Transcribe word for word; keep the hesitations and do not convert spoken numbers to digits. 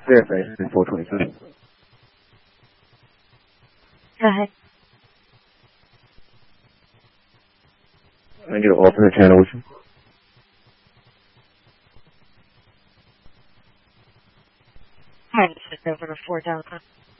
Fairfax, four twenty-two. Go ahead. I get an alternate channel with you. Hi, this is over to four Delta.